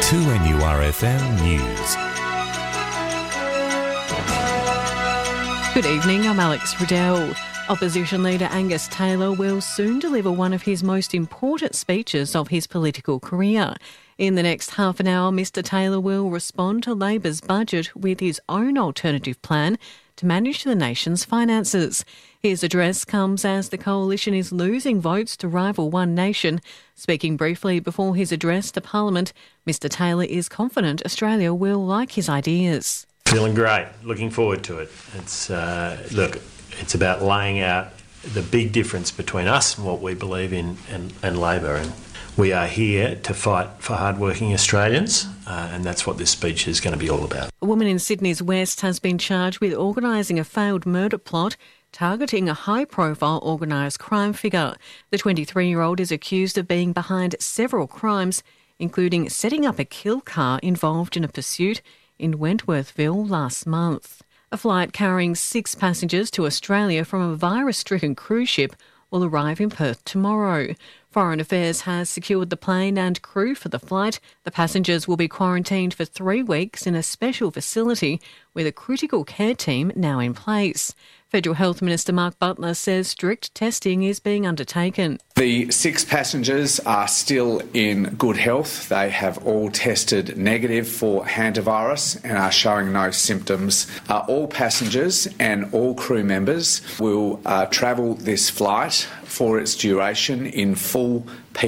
2NURFM News. Good evening, I'm Alex Riddell. Opposition leader Angus Taylor will soon deliver one of his most important speeches of his political career. In the next half an hour, Mr Taylor will respond to Labor's budget with his own alternative plan to manage the nation's finances. His address comes as the coalition is losing votes to rival One Nation. Speaking briefly before his address to Parliament, Mr Taylor is confident Australia will like his ideas. Feeling great. Looking forward to it. It's about laying out the big difference between us and what we believe in and Labor. And we are here to fight for hardworking Australians, and that's what this speech is going to be all about. A woman in Sydney's West has been charged with organising a failed murder plot targeting a high-profile organised crime figure. The 23-year-old is accused of being behind several crimes, including setting up a kill car involved in a pursuit in Wentworthville last month. A flight carrying 6 passengers to Australia from a virus-stricken cruise ship will arrive in Perth tomorrow. Foreign Affairs has secured the plane and crew for the flight. The passengers will be quarantined for 3 weeks in a special facility with a critical care team now in place. Federal Health Minister Mark Butler says strict testing is being undertaken. The 6 passengers are still in good health. They have all tested negative for hantavirus and are showing no symptoms. All passengers and all crew members will travel this flight for its duration in full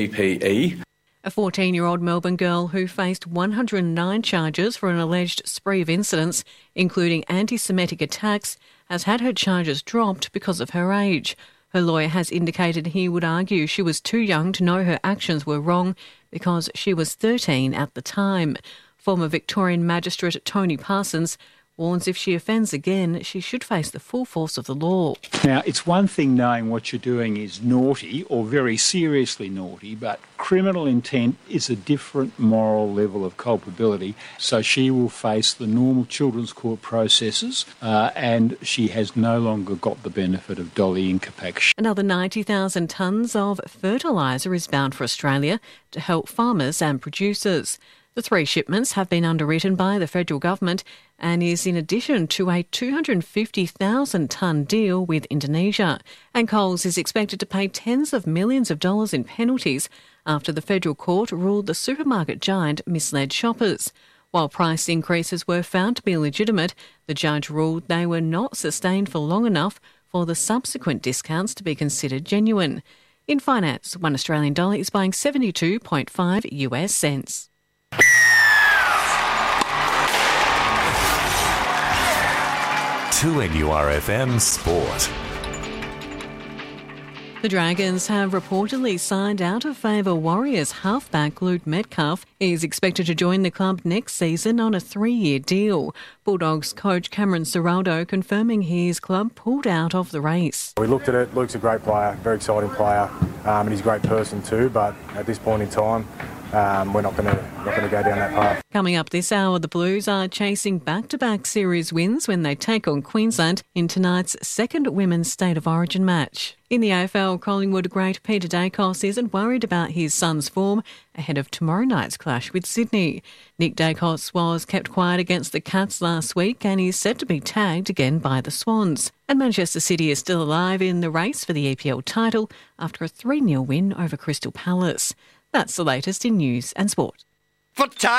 PPE. A 14-year-old Melbourne girl who faced 109 charges for an alleged spree of incidents, including anti-Semitic attacks, has had her charges dropped because of her age. Her lawyer has indicated he would argue she was too young to know her actions were wrong because she was 13 at the time. Former Victorian Magistrate Tony Parsons warns if she offends again, she should face the full force of the law. Now, it's one thing knowing what you're doing is naughty or very seriously naughty, but criminal intent is a different moral level of culpability. So she will face the normal children's court processes and she has no longer got the benefit of Dolly Incapax. Another 90,000 tonnes of fertiliser is bound for Australia to help farmers and producers. The 3 shipments have been underwritten by the federal government and is in addition to a 250,000-tonne deal with Indonesia. And Coles is expected to pay tens of millions of dollars in penalties after the federal court ruled the supermarket giant misled shoppers. While price increases were found to be legitimate, the judge ruled they were not sustained for long enough for the subsequent discounts to be considered genuine. In finance, one Australian dollar is buying 72.5 US cents. 2NURFM Sport. The Dragons have reportedly signed out-of-favour Warriors halfback Luke Metcalf. He is expected to join the club next season on a 3-year deal. Bulldogs coach Cameron Ciraldo confirming his club pulled out of the race. We looked at it. Luke's a great player, very exciting player, and he's a great person too, but at this point in time, we're not going to go down that path. Coming up this hour, the Blues are chasing back-to-back series wins when they take on Queensland in tonight's second Women's State of Origin match. In the AFL, Collingwood great Peter Daicos isn't worried about his son's form ahead of tomorrow night's clash with Sydney. Nick Daicos was kept quiet against the Cats last week and is set to be tagged again by the Swans. And Manchester City is still alive in the race for the EPL title after a 3-0 win over Crystal Palace. That's the latest in news and sport. For time.